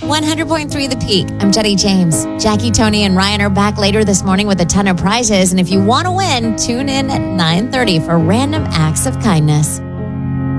100.3 The Peak. I'm Jenny James. Jackie, Tony, and Ryan are back later this morning with a ton of prizes. And if you want to win, tune in at 9:30 for Random Acts of Kindness.